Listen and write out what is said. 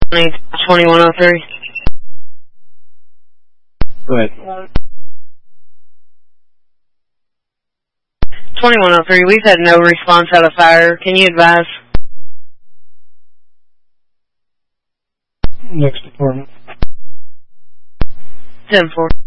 2103. Go ahead. 2103, we've had no response out of fire. Can you advise? Next department. 10-4.